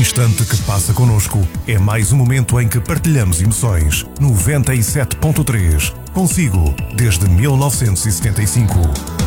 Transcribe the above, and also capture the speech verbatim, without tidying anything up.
instante que passa connosco é mais um momento em que partilhamos emoções. noventa e sete ponto três. Consigo, desde mil novecentos e setenta e cinco.